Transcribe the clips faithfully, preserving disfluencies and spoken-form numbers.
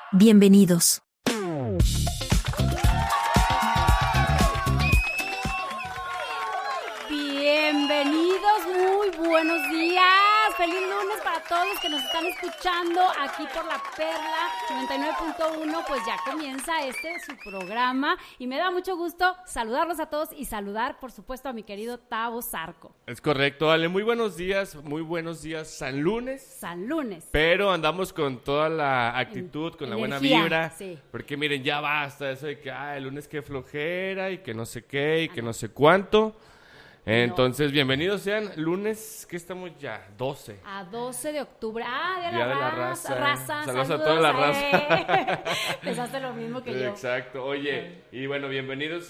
Bienvenidos. Bienvenidos, muy buenos días. Feliz lunes para todos los que nos están escuchando aquí por La Perla noventa y nueve punto uno. Pues ya comienza este su programa y me da mucho gusto saludarlos a todos y saludar, por supuesto, a mi querido Tavo Zarco. Es correcto, Ale. Muy buenos días, muy buenos días. San Lunes. San Lunes. Pero andamos con toda la actitud, con la buena vibra. Sí. Porque miren, ya basta eso de que, ah, el lunes qué flojera y que no sé qué y que no sé cuánto. Entonces, no. Bienvenidos sean, lunes, ¿qué estamos ya? doce. A doce de octubre. Ah, Día, Día de, de la raza. raza. raza Saludos, saludos a toda la raza. Eh. Pensaste lo mismo que yo. Exacto. Oye, y bueno, bienvenidos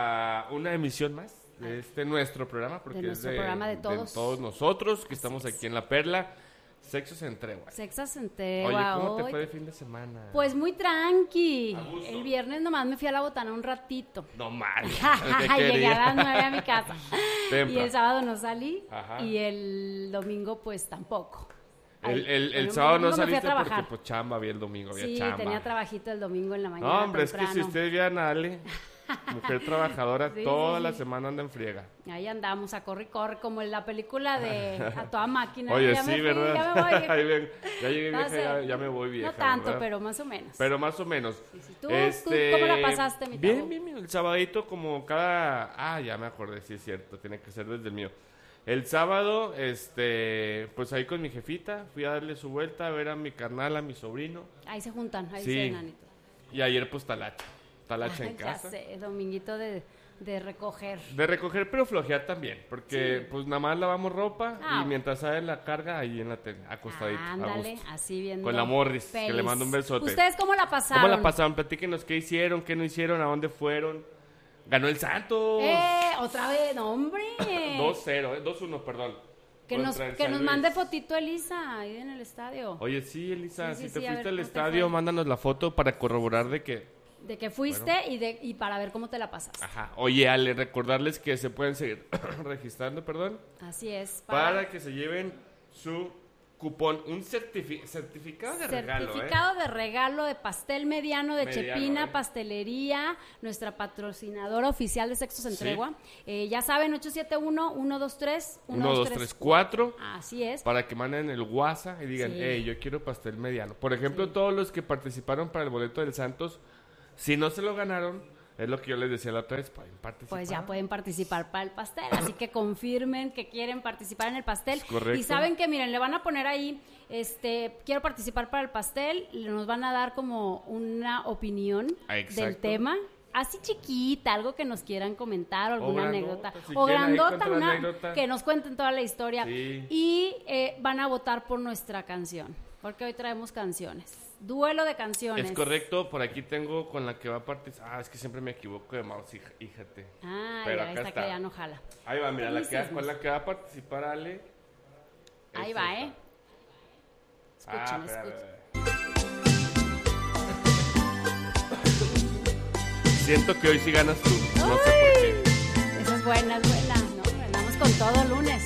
a una emisión más de este nuestro programa. Porque de nuestro es de, programa de todos. De todos nosotros que Así estamos es. aquí en La Perla. Sexos en tregua. Sexos en tregua. Oye, ¿cómo te hoy? fue de fin de semana? Pues muy tranqui. Abuso. El viernes nomás me fui a la botana un ratito. No mal. Llegué a las nueve a mi casa. Tempra. Y el sábado no salí. Ajá. Y el domingo pues tampoco. El, el, el bueno, sábado domingo no me fui a saliste porque trabajar. pues chamba había el domingo, había Sí, chamba. tenía trabajito el domingo en la mañana. No, hombre, temprano. es que si ustedes vean a Ale, mujer trabajadora, Sí, toda sí, la sí. semana anda en friega. Ahí andamos a corre y corre, como en la película de A Toda Máquina. Oye, ya sí, me fui, ¿verdad? Ya me voy. vieja. Ahí ven, ya llegué No vieja, sé, ya, ya me voy vieja. No tanto, ¿verdad? pero más o menos. Pero más o menos. Sí, sí. ¿Tú, Este, tú cómo la pasaste, mi Bien, Tavo? bien, bien. El sabadito como cada... Ah, ya me acordé, sí es cierto. Tiene que ser desde el mío. El sábado, este, pues ahí con mi jefita, fui a darle su vuelta a ver a mi carnal, a mi sobrino. Ahí se juntan, ahí Sí. se enanito. Y ayer pues talacha. Talacha en Ya casa. sé, dominguito de, de recoger. De recoger, pero flojear también, porque Sí. pues nada más lavamos ropa Ah, y mientras sale la carga ahí en la tele, acostadito, a Ándale, gusto. así viendo. Con la Morris, que pelis. le mando un besote. ¿Ustedes cómo la pasaron? ¿Cómo la pasaron? Platíquenos qué hicieron, qué no hicieron, a dónde fueron. Ganó el Santos. Eh, otra vez, no, hombre. dos cero, eh, dos uno, perdón. Que nos, Contra el que San nos Luis. mande fotito Elisa ahí en el estadio. Oye, sí, Elisa, Sí, sí, si te sí, a fuiste ver al cómo te estadio, fue. mándanos la foto para corroborar de que... De que fuiste y de y para ver cómo te la pasaste. Ajá. Oye, Ale, recordarles que se pueden seguir registrando, perdón, Así es. para que se lleven su cupón, un certifi- certificado de regalo, ¿eh? Certificado de regalo de pastel mediano de Mediano, Chepina ¿eh? Pastelería, nuestra patrocinadora oficial de Sexos en Sí. Tregua. Eh, ya saben, ocho siete uno, uno dos tres, uno, dos, tres, cuatro. Así es. Para que manden el WhatsApp y digan, Sí. hey, yo quiero pastel mediano. Por ejemplo, Sí. todos los que participaron para el boleto del Santos, si no se lo ganaron, es lo que yo les decía la otra vez, pueden participar. Pues ya pueden participar para el pastel, así que confirmen que quieren participar en el pastel. Es correcto. Y saben que, miren, le van a poner ahí, este, quiero participar para el pastel, y nos van a dar como una opinión Ah, exacto. del tema, así chiquita, algo que nos quieran comentar, o alguna O anécdota. grandota, si o quieren ahí grandota, contar la una, anécdota. que nos cuenten toda la historia. Sí. Y eh, van a votar por nuestra canción, porque hoy traemos canciones. Duelo de canciones. Es correcto, por aquí tengo con la que va a participar. Ah, es que siempre me equivoco de mouse, hija- fíjate. Ah, Pero ya acá está, está. que ya no jala. Ahí va, mira, la que, Buenísimos. con la que va a participar Ale. Ahí es va, esta. ¿eh? Escuchen, Ah, espera, escuchen. espera. Siento que hoy sí ganas tú, no sé por qué. Esa es buena, es buena. No, andamos con todo lunes.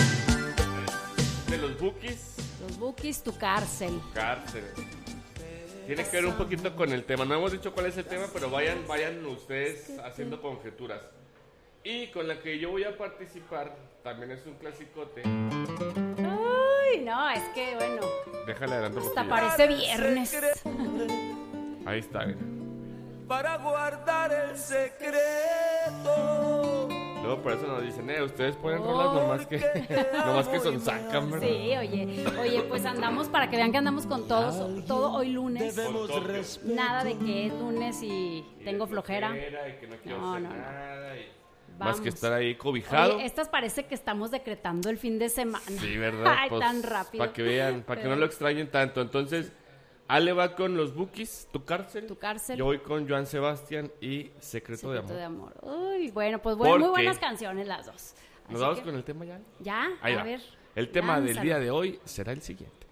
De los bookies, Los Bookies, tu cárcel. cárcel. Tiene que ver un poquito con el tema. No hemos dicho cuál es el tema, pero vayan, vayan ustedes haciendo conjeturas. Y con la que yo voy a participar, también es un clasicote. Uy, no, es que bueno, Déjale adelante un hasta poquillo. parece viernes. Ahí está, mira. Para guardar el secreto. Luego por eso nos dicen, eh, ustedes ponen rolas nomás que, nomás que son sacan, ¿verdad? Sí, oye, oye, pues andamos para que vean que andamos con todos, todo hoy lunes. Debemos Con toque. respetar. Nada de que es lunes y tengo flojera. Y que no quiero No, hacer no, no. nada. y- Vamos. Más que estar ahí cobijado. Oye, estas parece que estamos decretando el fin de semana. Sí, ¿verdad? Ay, Pues, tan rápido. Para que vean, para que no Pero- lo extrañen tanto. Entonces, Ale va con los Bookies, Tu Cárcel. Tu Cárcel. Yo voy con Joan Sebastián y Secreto, Secreto de Amor. de amor. Uy, bueno, pues bueno, muy ¿Por qué? buenas canciones las dos. ¿Nos Así vamos que- con el tema ya? Ya, Ahí a va. ver. El tema del lánzalo. día de hoy será el siguiente.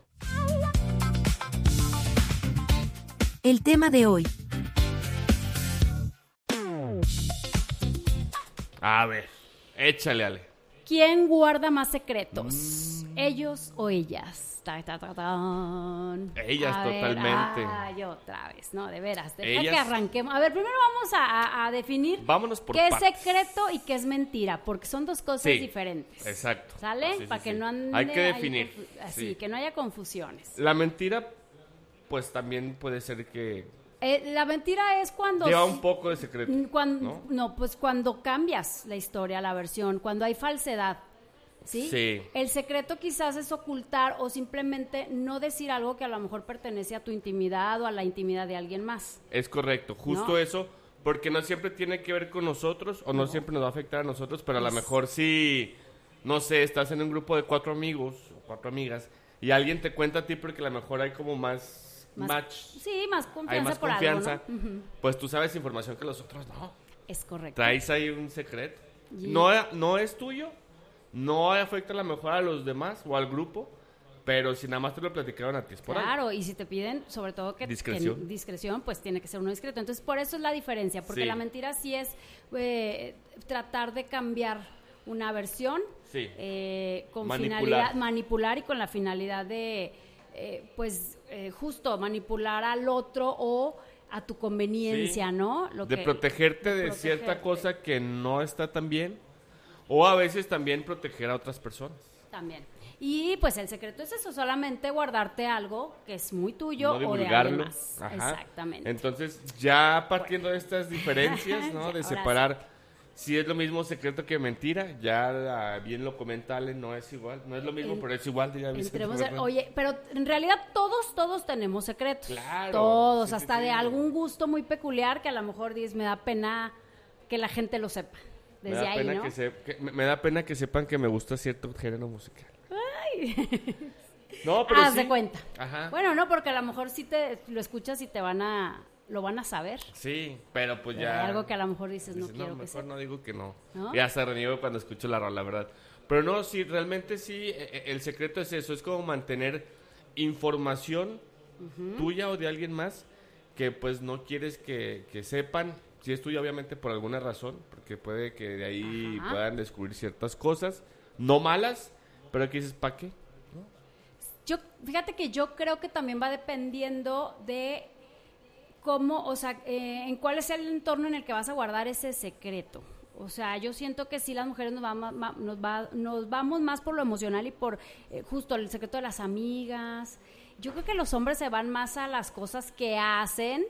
El tema de hoy. A ver, échale, Ale. ¿Quién guarda más secretos? Mm. ¿Ellos o ellas? Ta, ta, ta, tan. Ellas, A ver, totalmente. Ay, otra vez, no, de veras. Deja Ellas. que arranquemos. A ver, primero vamos a, a- a definir Vámonos por qué partes. es secreto y qué es mentira, porque son dos cosas Sí, diferentes. exacto. ¿Sale? Sí, sí, Para que sí. no ande Hay que ahí definir, confu- Así, sí. que no haya confusiones. La mentira, pues también puede ser que Eh, la mentira es cuando... lleva un poco de secreto. Cuando, ¿no? ¿no? pues cuando cambias la historia, la versión, cuando hay falsedad, ¿sí? Sí. El secreto quizás es ocultar o simplemente no decir algo que a lo mejor pertenece a tu intimidad o a la intimidad de alguien más. Es correcto, justo ¿No? eso, porque no siempre tiene que ver con nosotros o no, siempre nos va a afectar a nosotros, pero a lo Es- mejor si, no sé, estás en un grupo de cuatro amigos o cuatro amigas y alguien te cuenta a ti porque a lo mejor hay como más, Más- match, Sí, más confianza hay más por confianza, algo, ¿no? Ujú. pues tú sabes información que los otros no. Es correcto. Traes ahí un secreto. Y- No, no es tuyo, no afecta a lo mejor a los demás o al grupo, pero si nada más te lo platicaron a ti es por algo. Claro, y si te piden, sobre todo que Discreción. que discreción, pues tiene que ser uno discreto. Entonces, por eso es la diferencia, porque Sí. la mentira sí es eh, tratar de cambiar una versión Sí. eh, con Manipular. finalidad, manipular y con la finalidad de, eh, pues, eh, justo manipular al otro o a tu conveniencia, Sí. ¿no? Lo de que- protegerte de cierta protegerte. cosa que no está tan bien o a veces también proteger a otras personas. También. Y pues el secreto es eso, solamente guardarte algo que es muy tuyo No o de alguien divulgarlo. más. Ajá. Exactamente. Entonces, ya partiendo de estas diferencias, ¿no? Ya, De ahora separar si es lo mismo secreto que mentira, ya ah, bien lo comenta Ale, no es igual, no es lo mismo, En- pero es igual, diga Vicente Entremos a- Fernández. oye, pero en realidad todos, todos tenemos secretos. Claro, Todos, sí, sí, hasta sí. de algún gusto muy peculiar que a lo mejor dices, me da pena que la gente lo sepa. Me Desde da, ahí, pena ¿no? que se- que- me, me da pena que sepan que me gusta cierto género musical. No, pero Haz sí. de cuenta. Ajá. Bueno, no, porque a lo mejor sí te lo escuchas y te van a, lo van a saber. Sí, pero pues Pero ya. hay algo que a lo mejor dices, no Dices, quiero que mejor sepa. no digo que no. ¿No? Ya se reniego cuando escucho la rola, la verdad. Pero no, sí, realmente sí, e- e- el secreto es eso, es como mantener información tuya o de alguien más que pues no quieres que, que sepan. Si es tuya, obviamente por alguna razón, porque puede que de ahí Ajá. puedan descubrir ciertas cosas, no malas, pero aquí dices, ¿para qué? Yo, fíjate que yo creo que también va dependiendo de cómo, o sea, eh, en cuál es el entorno en el que vas a guardar ese secreto. O sea, yo siento que sí las mujeres nos, va, ma- ma- nos, va- nos vamos más por lo emocional y por eh, justo el secreto de las amigas. Yo creo que los hombres se van más a las cosas que hacen,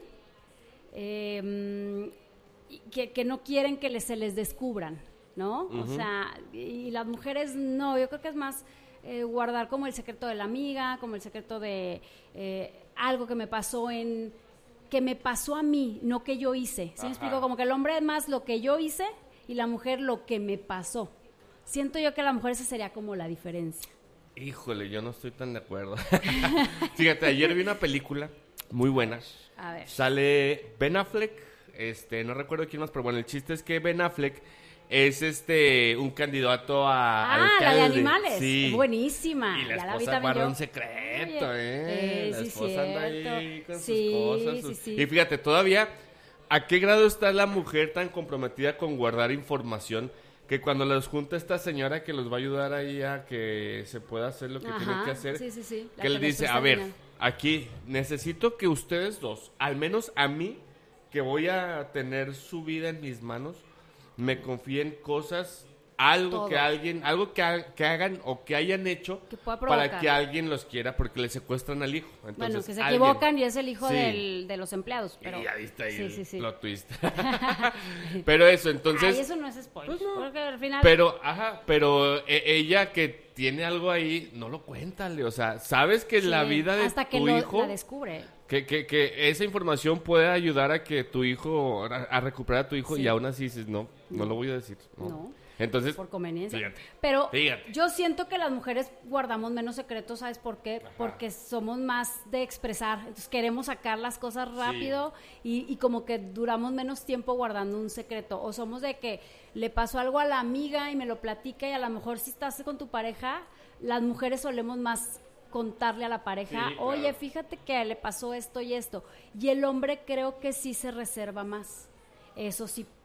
eh, y que, que no quieren que les, se les descubran, ¿no? O sea, y las mujeres no, yo creo que es más eh, guardar como el secreto de la amiga, como el secreto de eh, algo que me pasó en que me pasó a mí, no que yo hice. ¿Sí me Ajá. explico? Como que el hombre es más lo que yo hice y la mujer lo que me pasó. Siento yo que la mujer esa sería como la diferencia. Híjole, yo no estoy tan de acuerdo. Fíjate, ayer vi una película muy buena. A ver. Sale Ben Affleck, este, no recuerdo quién más, pero bueno, el chiste es que Ben Affleck es este un candidato a Ah, la de alcalde. animales. Sí. Es buenísima. Y la ya la vi esposa también guarda yo. un secreto, Oye, ¿eh? eh, la sí, esposa anda cierto. ahí con Sí, sus cosas. sí, sus- sí. Y fíjate, todavía, ¿a qué grado está la mujer tan comprometida con guardar información que cuando los junta esta señora que los va a ayudar ahí a que se pueda hacer lo que Ajá, tienen que hacer? sí, sí, sí, la Que le que les dice, presta a ver, dinero. aquí necesito que ustedes dos, al menos a mí, que voy a tener su vida en mis manos, me confíen cosas, algo Todo. que alguien, algo que, ha- que hagan o que hayan hecho Que pueda para provocar. que alguien los quiera porque le secuestran al hijo. Entonces, Bueno, que se alguien- equivocan y es el hijo Sí. del, de los empleados. Pero, Y ya viste ahí sí, el sí, sí. plot twist. Pero eso, entonces... Ay, eso no es spoiler. Pues no. Porque al final. Pero, ajá, pero e- ella que tiene algo ahí, no lo cuéntale, o sea, sabes que sí, la vida de hasta que tu lo- hijo, la descubre. que, que, que esa información puede ayudar a que tu hijo, a, a recuperar a tu hijo Sí. y aún así dices, no, no, No. lo voy a decir. No. No. Entonces, Por conveniencia. fíjate, Pero fíjate. yo siento que las mujeres guardamos menos secretos, ¿sabes por qué? Porque somos más de expresar. Entonces queremos sacar las cosas rápido y, y como que duramos menos tiempo guardando un secreto. O somos de que le pasó algo a la amiga y me lo platica y a lo mejor si estás con tu pareja, las mujeres solemos más contarle a la pareja, Sí, oye, claro. fíjate que le pasó esto y esto. Y el hombre creo que sí se reserva más. Eso sí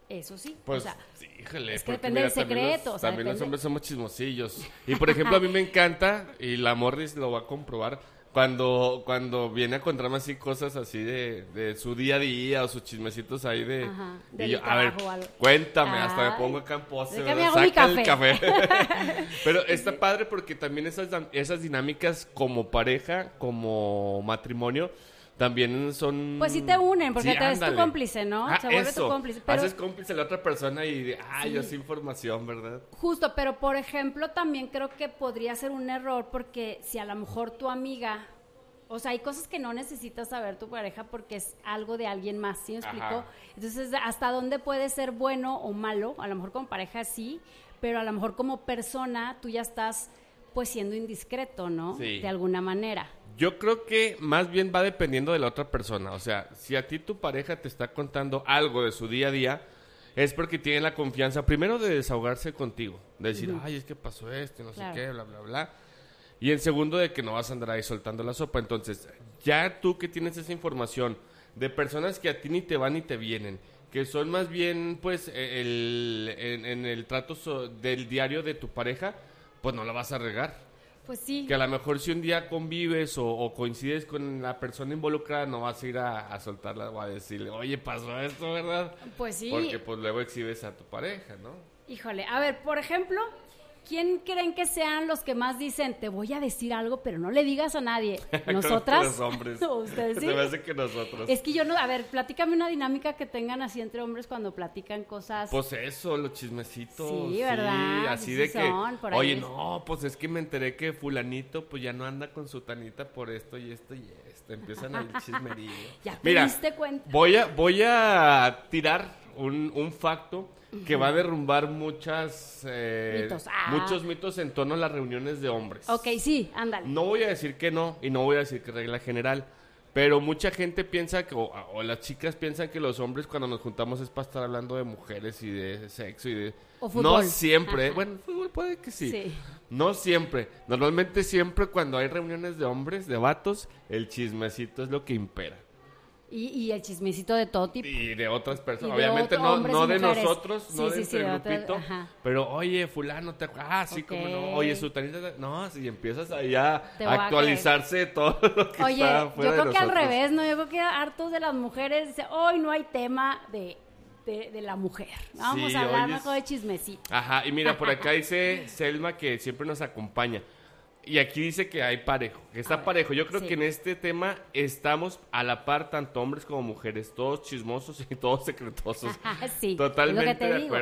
Eso sí. Pues, o sea, sí, híjole, es que porque depende mira, del también secreto, los- o sea, también los depende- hombres somos chismosillos. Y por ejemplo, a mí me encanta, y la Morris lo va a comprobar, cuando, cuando viene a contarme así cosas así de, de su día a día o sus chismecitos ahí de... Ajá, y del yo, a ver, trabajo o algo. cuéntame, hasta me Ay, pongo acá en pose, déjame ¿verdad? hago mi Saca el café. café. Pero está padre porque también esas, esas dinámicas como pareja, como matrimonio, también son... Pues sí te unen, porque Sí, te es tu ándale. cómplice, ¿no? Ah, Se vuelve eso. tu cómplice. Pero Haces cómplice a la otra persona y de, ah, Sí. yo sé información, ¿verdad? justo, pero por ejemplo, también creo que podría ser un error porque si a lo mejor tu amiga, o sea, hay cosas que no necesitas saber tu pareja porque es algo de alguien más, ¿sí me explico? Ajá. Entonces, ¿hasta dónde puede ser bueno o malo? A lo mejor como pareja sí, pero a lo mejor como persona tú ya estás pues siendo indiscreto, ¿no? Sí. De alguna manera. Yo creo que más bien va dependiendo de la otra persona. O sea, si a ti tu pareja te está contando algo de su día a día, es porque tiene la confianza, primero, de desahogarse contigo. De decir, ay, es que pasó esto, y no Claro. sé qué, bla, bla, bla. Y en segundo, de que no vas a andar ahí soltando la sopa. Entonces, ya tú que tienes esa información de personas que a ti ni te van ni te vienen, que son más bien, pues, el, en, en el trato so- del diario de tu pareja, pues no la vas a regar. Pues sí. Que a lo mejor si un día convives o, o coincides con la persona involucrada, no vas a ir a, a soltarla o a decirle, oye, pasó esto, ¿verdad? Pues sí. Porque pues luego exhibes a tu pareja, ¿no? Híjole, a ver, por ejemplo, ¿quién creen que sean los que más dicen, te voy a decir algo, pero no le digas a nadie? ¿Nosotras? Los hombres. ¿O ustedes sí? Se me hace que nosotros. Es que yo no, a ver, platícame una dinámica que tengan así entre hombres cuando platican cosas. Pues eso, los chismecitos. Sí, ¿verdad? así Sí, de sí que, son, por ahí oye, es. no, pues es que me enteré que fulanito pues ya no anda con su tanita por esto y esto y esto. Empiezan el chismerío. ¿Ya te Mira, diste cuenta? voy a, voy a tirar un, un facto que va a derrumbar muchas eh, Mitos. Ah. muchos mitos en torno a las reuniones de hombres. Ok, sí, ándale. No voy a decir que no y no voy a decir que regla general, pero mucha gente piensa que, o, o las chicas piensan que los hombres cuando nos juntamos es para estar hablando de mujeres y de sexo y de... O fútbol. No siempre, Ajá. bueno, fútbol puede que sí. Sí. No siempre, normalmente siempre cuando hay reuniones de hombres, de vatos, el chismecito es lo que impera. Y, y el chismecito de todo tipo. Y de otras personas, Y de obviamente otro- no, hombres no y de mujeres. nosotros, Sí, no sí, de sí, entre el de otras- grupito, ajá. pero oye, fulano, te ah, sí, como no, Ok. oye, su tanita, no, si empiezas ahí a Te voy a actualizarse todo lo que Oye, está yo fuera creo de que al nosotros. revés, ¿no? Yo creo que hartos de las mujeres dicen, hoy no hay tema de, de, de la mujer. Vamos Sí, a hablar hoy es- mejor de chismecito. Ajá, y mira, por acá dice Selma que siempre nos acompaña. Y aquí dice que hay parejo, que está ver, parejo. Yo creo sí. que en este tema estamos a la par, tanto hombres como mujeres, todos chismosos y todos secretosos. sí, Totalmente es lo que te de digo. acuerdo.